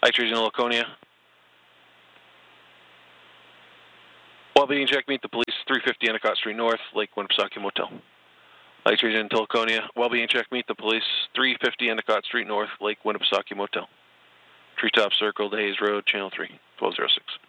Ike Region Laconia. Well-being check, meet the police, 350 Endicott Street North, Lake Winnipesaukee Motel. Ike Region Laconia. Well-being check, meet the police, 350 Endicott Street North, Lake Winnipesaukee Motel. Treetop Circle to Hayes Road, Channel 3, 1206.